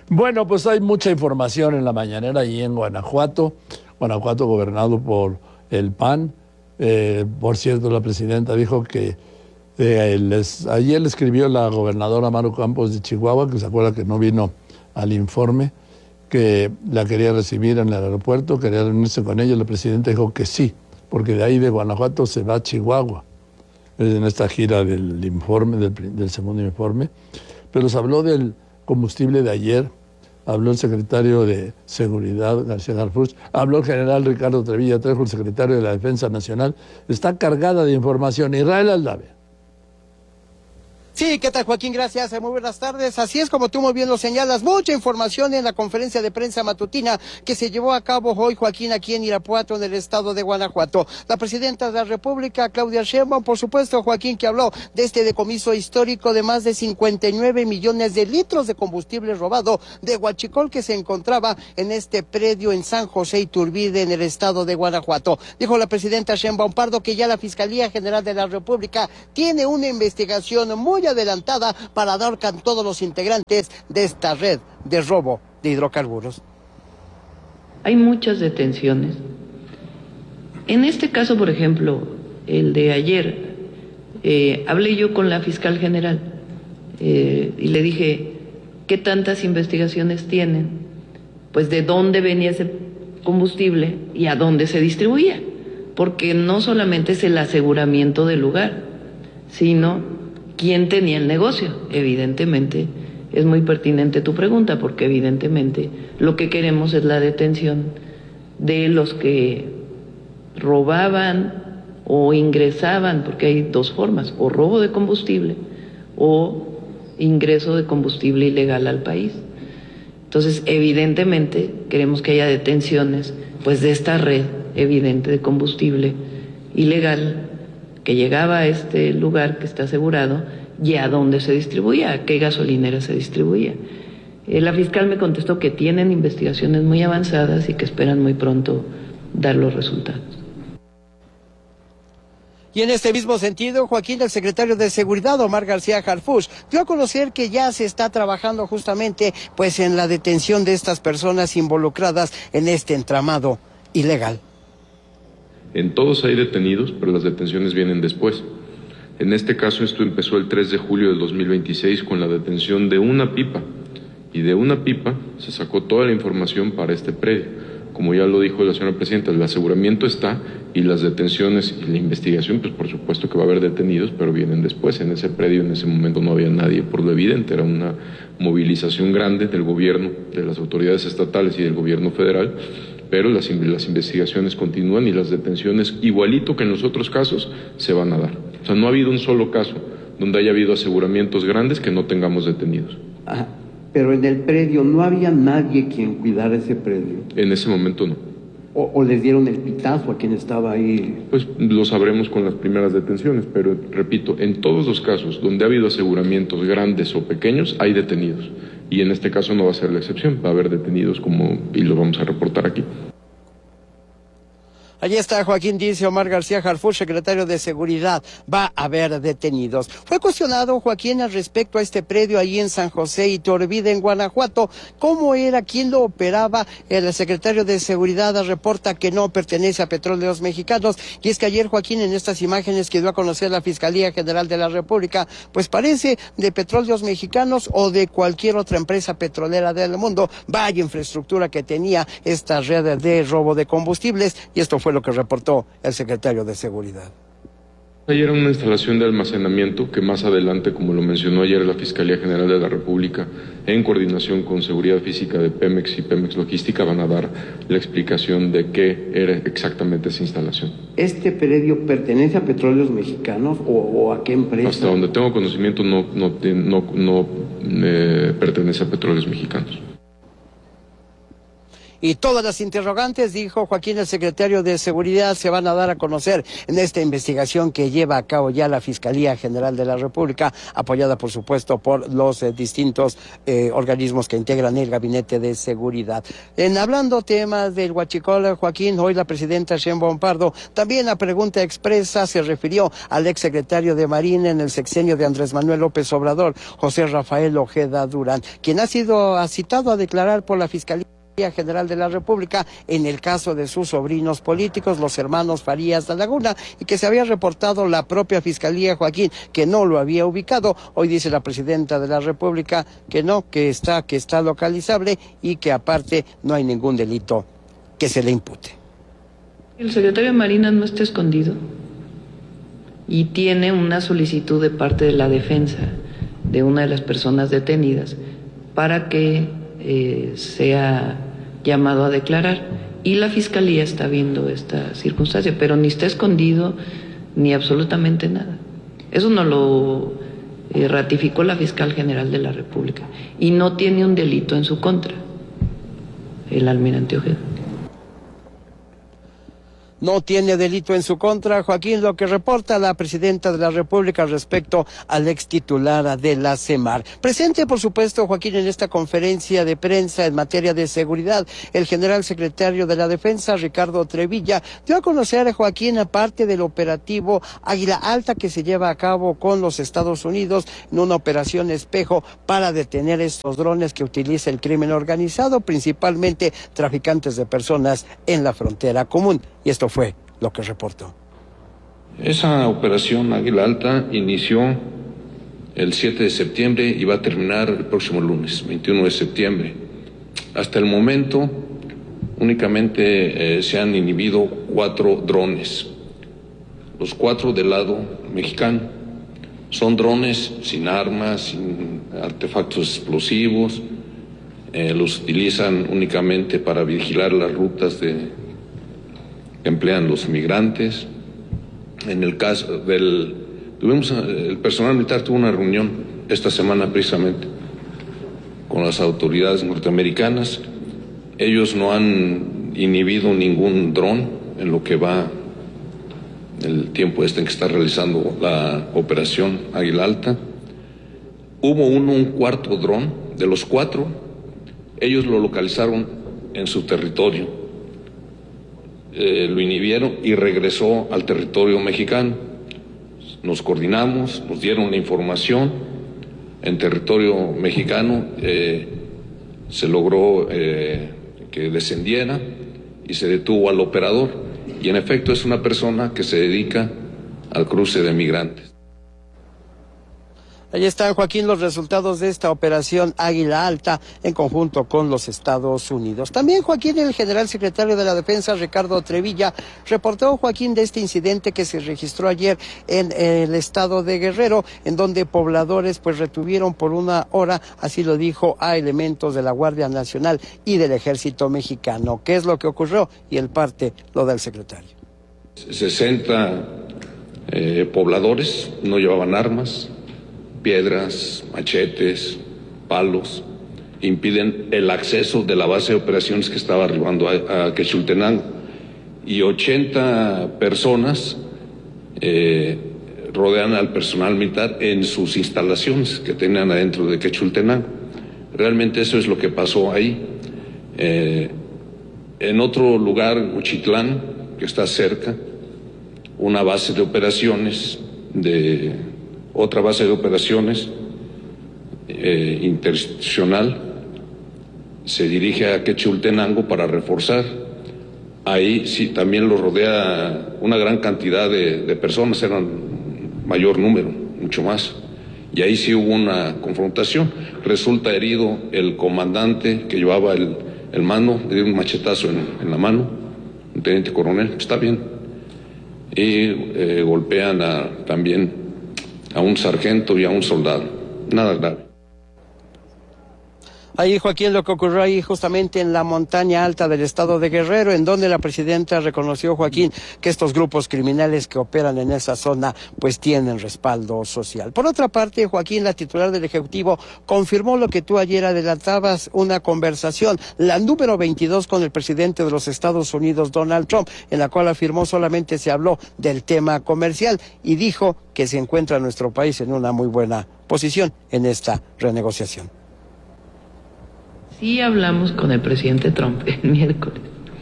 Bueno, pues hay mucha información en la mañanera allí en Guanajuato. Guanajuato gobernado por el PAN. Por cierto, la presidenta dijo que ayer le escribió la gobernadora Maru Campos de Chihuahua, que se acuerda que no vino al informe, que la quería recibir en el aeropuerto, quería reunirse con ella. La presidenta dijo que sí, porque de ahí de Guanajuato se va a Chihuahua, en esta gira del informe, del segundo informe. Pero se habló del combustible de ayer, habló el secretario de Seguridad, García Harfuch, habló el general Ricardo Trevilla Trejo, el secretario de la Defensa Nacional. Está cargada de información. Israel Aldave. Sí, ¿qué tal, Joaquín? Gracias, muy buenas tardes. Así es, como tú muy bien lo señalas, mucha información en la conferencia de prensa matutina que se llevó a cabo hoy, Joaquín, aquí en Irapuato, en el estado de Guanajuato. La presidenta de la República, Claudia Sheinbaum, por supuesto, Joaquín, que habló de este decomiso histórico de más de 59 millones de litros de combustible robado de huachicol que se encontraba en este predio en San José Iturbide, en el estado de Guanajuato. Dijo la presidenta Sheinbaum Pardo que ya la Fiscalía General de la República tiene una investigación muy adelantada para dar con todos los integrantes de esta red de robo de hidrocarburos. Hay muchas detenciones. En este caso, por ejemplo, el de ayer, hablé yo con la fiscal general y le dije, ¿qué tantas investigaciones tienen? Pues de dónde venía ese combustible y a dónde se distribuía, porque no solamente es el aseguramiento del lugar, sino quién tenía el negocio. Evidentemente, es muy pertinente tu pregunta, porque evidentemente lo que queremos es la detención de los que robaban o ingresaban, porque hay dos formas, o robo de combustible o ingreso de combustible ilegal al país. Entonces, evidentemente, queremos que haya detenciones, pues, de esta red evidente de combustible ilegal que llegaba a este lugar que está asegurado y a dónde se distribuía, a qué gasolinera se distribuía. La fiscal me contestó que tienen investigaciones muy avanzadas y que esperan muy pronto dar los resultados. Y en este mismo sentido, Joaquín, el secretario de Seguridad, Omar García Harfuch, dio a conocer que ya se está trabajando justamente pues en la detención de estas personas involucradas en este entramado ilegal. En todos hay detenidos, pero las detenciones vienen después. En este caso, esto empezó el 3 de julio del 2026 con la detención de una pipa. Y de una pipa se sacó toda la información para este predio. Como ya lo dijo la señora presidenta, el aseguramiento está y las detenciones y la investigación, pues por supuesto que va a haber detenidos, pero vienen después. En ese predio en ese momento no había nadie, por lo evidente. Era una movilización grande del gobierno, de las autoridades estatales y del gobierno federal, pero las investigaciones continúan y las detenciones, igualito que en los otros casos, se van a dar. O sea, no ha habido un solo caso donde haya habido aseguramientos grandes que no tengamos detenidos. Ajá. Pero en el predio no había nadie quien cuidara ese predio. En ese momento no. ¿O les dieron el pitazo a quien estaba ahí? Pues lo sabremos con las primeras detenciones, pero repito, en todos los casos donde ha habido aseguramientos grandes o pequeños, hay detenidos. Y en este caso no va a ser la excepción, va a haber detenidos y lo vamos a reportar aquí. Allí está Joaquín, dice Omar García Harfuch, secretario de Seguridad. Va a haber detenidos. Fue cuestionado, Joaquín, al respecto a este predio ahí en San José Iturbide, en Guanajuato. ¿Cómo era? ¿Quién lo operaba? El secretario de Seguridad reporta que no pertenece a Petróleos Mexicanos. Y es que ayer, Joaquín, en estas imágenes que dio a conocer la Fiscalía General de la República, pues parece de Petróleos Mexicanos o de cualquier otra empresa petrolera del mundo. Vaya infraestructura que tenía esta red de robo de combustibles. Y esto fue lo que reportó el secretario de Seguridad. Ayer era una instalación de almacenamiento que más adelante, como lo mencionó ayer la Fiscalía General de la República, en coordinación con Seguridad Física de Pemex y Pemex Logística, van a dar la explicación de qué era exactamente esa instalación. ¿Este predio pertenece a Petróleos Mexicanos o a qué empresa? Hasta donde tengo conocimiento no pertenece a Petróleos Mexicanos. Y todas las interrogantes, dijo Joaquín, el secretario de Seguridad, se van a dar a conocer en esta investigación que lleva a cabo ya la Fiscalía General de la República, apoyada por supuesto por los distintos organismos que integran el Gabinete de Seguridad. Hablando temas del huachicol, Joaquín, hoy la presidenta Sheinbaum Pardo, también a pregunta expresa, se refirió al exsecretario de Marina en el sexenio de Andrés Manuel López Obrador, José Rafael Ojeda Durán, quien ha sido citado a declarar por la Fiscalía General de la República en el caso de sus sobrinos políticos, los hermanos Farías de Laguna, y que se había reportado la propia Fiscalía, Joaquín, que no lo había ubicado. Hoy dice la presidenta de la República que no, que está localizable y que aparte no hay ningún delito que se le impute. El secretario de Marina no está escondido y tiene una solicitud de parte de la defensa de una de las personas detenidas para que sea llamado a declarar, y la Fiscalía está viendo esta circunstancia, pero ni está escondido ni absolutamente nada. Eso no lo ratificó la Fiscal General de la República, y no tiene un delito en su contra el almirante Ojeda. No tiene delito en su contra, Joaquín, lo que reporta la presidenta de la República respecto al ex titular de la CEMAR. Presente, por supuesto, Joaquín, en esta conferencia de prensa en materia de seguridad, el general secretario de la Defensa, Ricardo Trevilla, dio a conocer, Joaquín, aparte del operativo Águila Alta que se lleva a cabo con los Estados Unidos en una operación espejo para detener estos drones que utiliza el crimen organizado, principalmente traficantes de personas en la frontera común. Y esto fue lo que reportó. Esa operación Águila Alta inició el 7 de septiembre y va a terminar el próximo lunes, 21 de septiembre. Hasta el momento únicamente se han inhibido 4 drones, los 4 del lado mexicano. Son drones sin armas, sin artefactos explosivos, los utilizan únicamente para vigilar las rutas que emplean los migrantes. En el caso el personal militar tuvo una reunión esta semana precisamente con las autoridades norteamericanas. Ellos no han inhibido ningún dron en lo que va el tiempo en que está realizando la operación Águila Alta. Hubo un cuarto dron, de los 4, ellos lo localizaron en su territorio. Lo inhibieron y regresó al territorio mexicano. Nos coordinamos, nos dieron la información. En territorio mexicano se logró que descendiera y se detuvo al operador. Y en efecto es una persona que se dedica al cruce de migrantes. Ahí están, Joaquín, los resultados de esta operación Águila Alta en conjunto con los Estados Unidos. También, Joaquín, el general secretario de la Defensa, Ricardo Trevilla, reportó, Joaquín, de este incidente que se registró ayer en el estado de Guerrero, en donde pobladores pues retuvieron por 1 hora, así lo dijo, a elementos de la Guardia Nacional y del Ejército Mexicano. ¿Qué es lo que ocurrió? Y el parte lo da el secretario. 60 pobladores no llevaban armas, piedras, machetes, palos, impiden el acceso de la base de operaciones que estaba arribando a Quechultenango, y 80 personas rodean al personal militar en sus instalaciones que tenían adentro de Quechultenango. Realmente eso es lo que pasó ahí. En otro lugar, Uchitlán, que está cerca, una base de operaciones otra base de operaciones interinstitucional se dirige a Quechultenango para reforzar. Ahí sí también lo rodea una gran cantidad de personas, eran mayor número, mucho más. Y ahí sí hubo una confrontación. Resulta herido el comandante que llevaba el mando, le dio un machetazo en la mano, un teniente coronel, está bien. Y golpean también a un sargento y a un soldado. Nada grave. Ahí, Joaquín, lo que ocurrió ahí justamente en la montaña alta del estado de Guerrero, en donde la presidenta reconoció, Joaquín, que estos grupos criminales que operan en esa zona pues tienen respaldo social. Por otra parte, Joaquín, la titular del Ejecutivo confirmó lo que tú ayer adelantabas, una conversación, la número 22 con el presidente de los Estados Unidos, Donald Trump, en la cual afirmó solamente se habló del tema comercial y dijo que se encuentra nuestro país en una muy buena posición en esta renegociación. Sí hablamos con el presidente Trump el miércoles.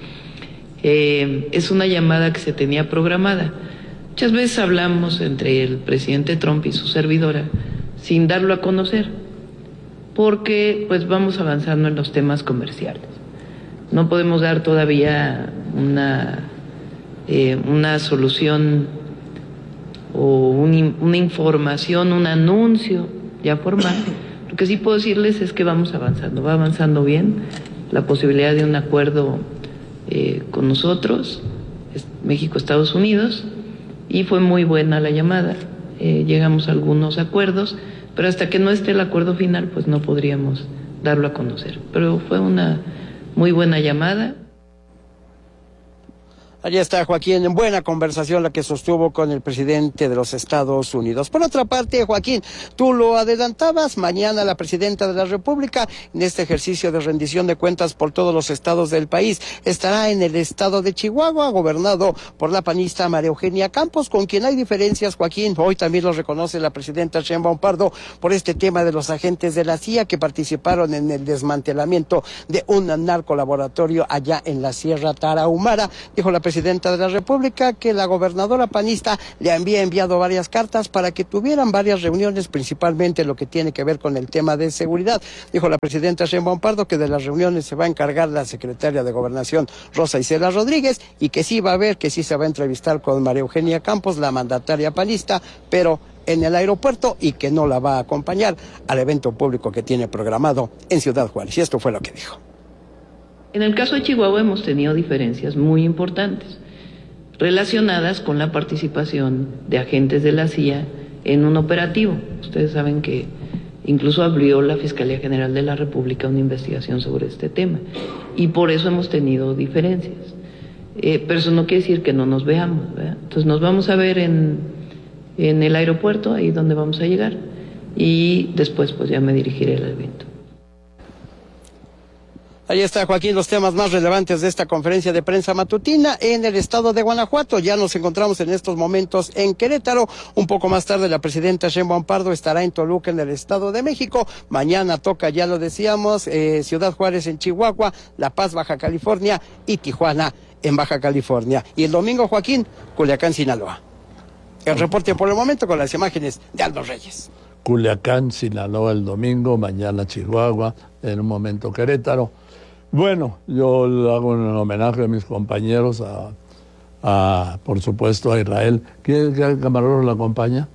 Es una llamada que se tenía programada. Muchas veces hablamos entre el presidente Trump y su servidora sin darlo a conocer, porque pues vamos avanzando en los temas comerciales. No podemos dar todavía una solución o una información, un anuncio ya formal. Lo que sí puedo decirles es que vamos avanzando, va avanzando bien la posibilidad de un acuerdo con nosotros, México, Estados Unidos, y fue muy buena la llamada, llegamos a algunos acuerdos, pero hasta que no esté el acuerdo final, pues no podríamos darlo a conocer. Pero fue una muy buena llamada. Allí está, Joaquín, en buena conversación la que sostuvo con el presidente de los Estados Unidos. Por otra parte, Joaquín, tú lo adelantabas, mañana la presidenta de la República, en este ejercicio de rendición de cuentas por todos los estados del país, estará en el estado de Chihuahua, gobernado por la panista María Eugenia Campos, con quien hay diferencias, Joaquín. Hoy también lo reconoce la presidenta Sheinbaum Pardo por este tema de los agentes de la CIA que participaron en el desmantelamiento de un narcolaboratorio allá en la Sierra Tarahumara. Dijo la presidenta de la República que la gobernadora panista le había enviado varias cartas para que tuvieran varias reuniones, principalmente lo que tiene que ver con el tema de seguridad. Dijo la presidenta Sheinbaum Pardo que de las reuniones se va a encargar la secretaria de Gobernación, Rosa Isela Rodríguez, y que sí va a haber, que sí se va a entrevistar con María Eugenia Campos, la mandataria panista, pero en el aeropuerto, y que no la va a acompañar al evento público que tiene programado en Ciudad Juárez. Y esto fue lo que dijo. En el caso de Chihuahua hemos tenido diferencias muy importantes relacionadas con la participación de agentes de la CIA en un operativo. Ustedes saben que incluso abrió la Fiscalía General de la República una investigación sobre este tema y por eso hemos tenido diferencias. Pero eso no quiere decir que no nos veamos, ¿verdad? Entonces nos vamos a ver en el aeropuerto, ahí donde vamos a llegar, y después pues ya me dirigiré al evento. Ahí está, Joaquín, los temas más relevantes de esta conferencia de prensa matutina en el estado de Guanajuato. Ya nos encontramos en estos momentos en Querétaro. Un poco más tarde la presidenta Sheinbaum Pardo estará en Toluca, en el estado de México. Mañana toca, ya lo decíamos, Ciudad Juárez en Chihuahua, La Paz, Baja California, y Tijuana en Baja California. Y el domingo, Joaquín, Culiacán, Sinaloa. El reporte por el momento con las imágenes de Aldo Reyes. Culiacán, Sinaloa el domingo, mañana Chihuahua, en un momento Querétaro. Bueno, yo le hago un homenaje a mis compañeros, por supuesto a Israel. ¿Qué camarógrafo lo acompaña?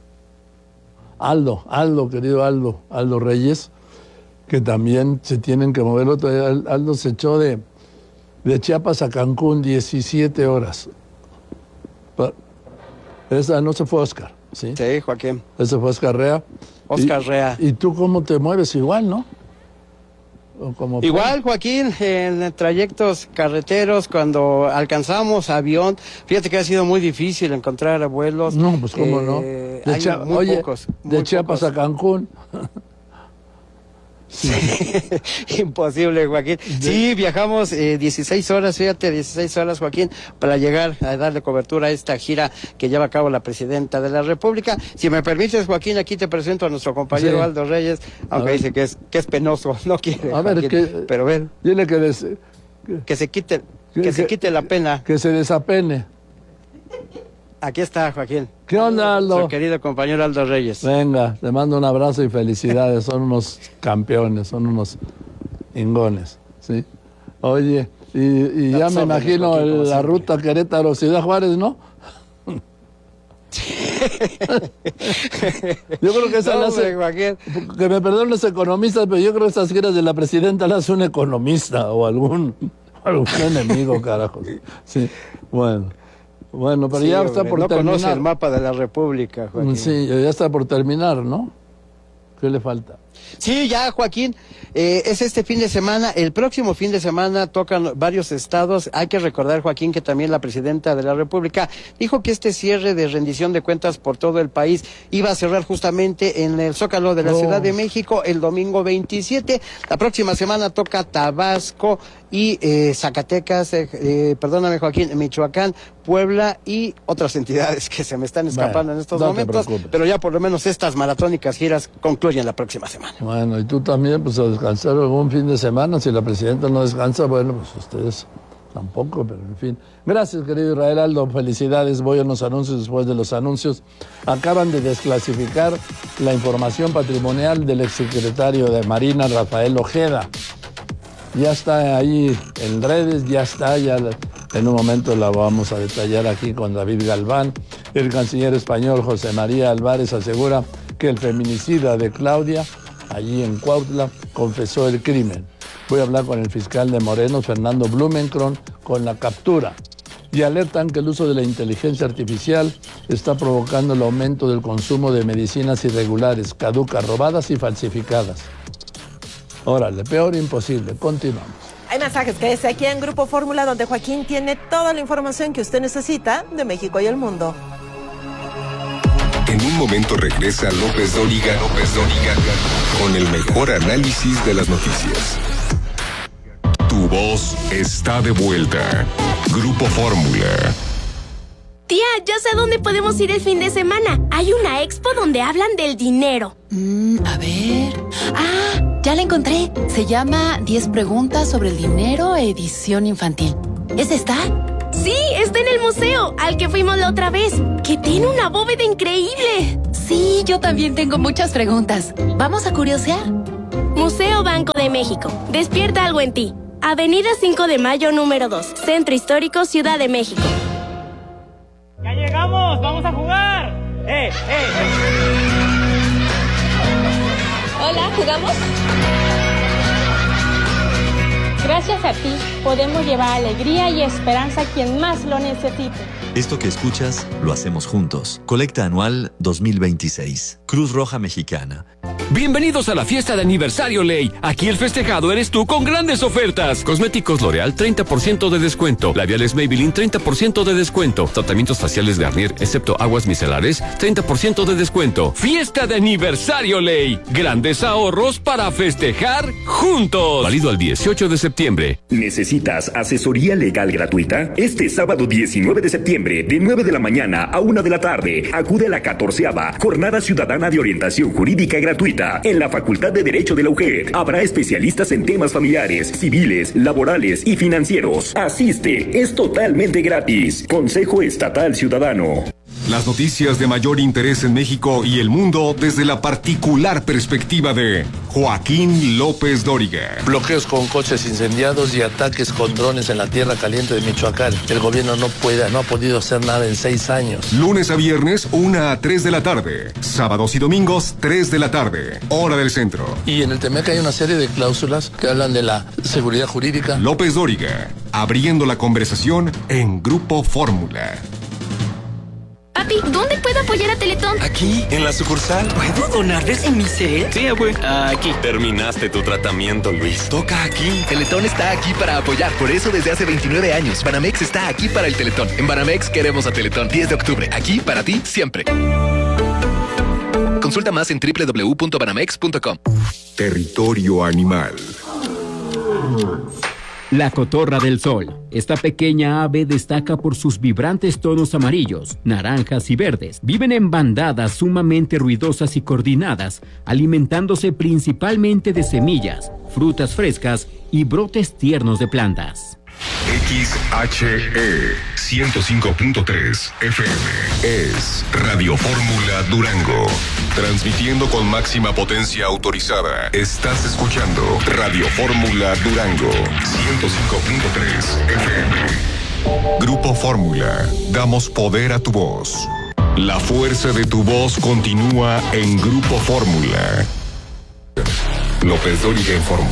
Aldo, querido Aldo Reyes, que también se tienen que mover. Otro día Aldo se echó de Chiapas a Cancún 17 horas. Esa no se fue Oscar, ¿sí? Sí, Joaquín. Ese fue Oscar Rea. Rea. ¿Y tú cómo te mueves? Igual, ¿no? Igual, Joaquín, en trayectos carreteros, cuando alcanzamos avión, fíjate que ha sido muy difícil encontrar vuelos. No, pues cómo no. De Chiapas a Cancún. Sí. Imposible, Joaquín. Sí, viajamos 16 horas, fíjate, 16 horas, Joaquín, para llegar a darle cobertura a esta gira que lleva a cabo la presidenta de la República. Si me permites, Joaquín, aquí te presento a nuestro compañero Aldo Reyes, aunque dice que es penoso, no quiere. A ver, Joaquín, pero ven. Dile que se quite la pena. Que se desapene. Aquí está, Joaquín. ¿Qué onda, Aldo? Nuestro querido compañero Aldo Reyes. Venga, te mando un abrazo y felicidades. Son unos campeones, son unos ingones, ¿sí? Oye, y ya me imagino la ruta Querétaro-Ciudad Juárez, ¿no? Yo creo que esa la hace, que me perdonen los economistas, pero yo creo que esas giras de la presidenta las hace un economista o algún enemigo, carajo. Sí, bueno, pero sí, ya está por terminar. No conoce el mapa de la República, Joaquín. Sí, ya está por terminar, ¿no? ¿Qué le falta? Sí, ya, Joaquín, es este fin de semana. El próximo fin de semana tocan varios estados. Hay que recordar, Joaquín, que también la presidenta de la República dijo que este cierre de rendición de cuentas por todo el país iba a cerrar justamente en el Zócalo de la Ciudad de México el domingo 27. La próxima semana toca Tabasco y Zacatecas, perdóname, Joaquín, Michoacán, Puebla y otras entidades que se me están escapando en estos momentos, pero ya por lo menos estas maratónicas giras concluyen la próxima semana. Bueno, y tú también, pues a descansar algún fin de semana. Si la presidenta no descansa, bueno, pues ustedes tampoco, pero en fin. Gracias, querido Israel Aldo, felicidades. Voy a unos anuncios. Después de los anuncios, acaban de desclasificar la información patrimonial del exsecretario de Marina, Rafael Ojeda. Ya está ahí en redes, ya en un momento la vamos a detallar aquí con David Galván. El canciller español José María Álvarez asegura que el feminicida de Claudia, allí en Cuautla, confesó el crimen. Voy a hablar con el fiscal de Morelos, Fernando Blumenkron, con la captura. Y alertan que el uso de la inteligencia artificial está provocando el aumento del consumo de medicinas irregulares, caducas, robadas y falsificadas. Órale, peor imposible. Continuamos. Hay mensajes que es aquí en Grupo Fórmula, donde Joaquín tiene toda la información que usted necesita de México y el mundo. En un momento regresa López Dóriga, con el mejor análisis de las noticias. Tu voz está de vuelta. Grupo Fórmula. Tía, ya sé a dónde podemos ir el fin de semana. Hay una expo donde hablan del dinero. A ver... ya la encontré. Se llama 10 preguntas sobre el dinero, edición infantil. ¿Esa está? Sí, está en el museo, al que fuimos la otra vez, que tiene una bóveda increíble. Sí, yo también tengo muchas preguntas. ¿Vamos a curiosear? Museo Banco de México. Despierta algo en ti. Avenida 5 de Mayo, número 2. Centro Histórico, Ciudad de México. ¡Ya llegamos! ¡Vamos a jugar! Hola, ¿jugamos? Gracias a ti, podemos llevar alegría y esperanza a quien más lo necesite. Esto que escuchas, lo hacemos juntos. Colecta anual 2026. Cruz Roja Mexicana. Bienvenidos a la fiesta de aniversario Ley. Aquí el festejado eres tú con grandes ofertas. Cosméticos L'Oreal, 30% de descuento. Labiales Maybelline, 30% de descuento. Tratamientos faciales Garnier, excepto aguas micelares, 30% de descuento. Fiesta de aniversario Ley. Grandes ahorros para festejar juntos. Válido al 18 de septiembre. ¿Necesitas asesoría legal gratuita? Este sábado 19 de septiembre, de 9 de la mañana a 1 de la tarde, acude a la 14ª Jornada Ciudadana de Orientación Jurídica Gratuita en la Facultad de Derecho de la UGED. Habrá especialistas en temas familiares, civiles, laborales y financieros. Asiste, es totalmente gratis. Consejo Estatal Ciudadano. Las noticias de mayor interés en México y el mundo desde la particular perspectiva de Joaquín López Dóriga. Bloqueos con coches incendiados y ataques con drones en la tierra caliente de Michoacán. El gobierno no ha podido hacer nada en 6 años. Lunes a viernes, 1 a 3 de la tarde. Sábados y domingos, 3 de la tarde. Hora del centro. Y en el TEMEC hay una serie de cláusulas que hablan de la seguridad jurídica. López Dóriga, abriendo la conversación en Grupo Fórmula. Papi, ¿dónde puedo apoyar a Teletón? Aquí, en la sucursal. ¿Puedo donar desde mi cel? Sí, abue. Aquí. Terminaste tu tratamiento, Luis. Toca aquí. Teletón está aquí para apoyar. Por eso desde hace 29 años, Banamex está aquí para el Teletón. En Banamex queremos a Teletón. 10 de octubre. Aquí para ti, siempre. Consulta más en www.banamex.com. Territorio animal. La cotorra del sol. Esta pequeña ave destaca por sus vibrantes tonos amarillos, naranjas y verdes. Viven en bandadas sumamente ruidosas y coordinadas, alimentándose principalmente de semillas, frutas frescas y brotes tiernos de plantas. XHE 105.3 FM es Radio Fórmula Durango. Transmitiendo con máxima potencia autorizada. Estás escuchando Radio Fórmula Durango 105.3 FM. Grupo Fórmula. Damos poder a tu voz. La fuerza de tu voz continúa en Grupo Fórmula. López Dóriga en Fórmula.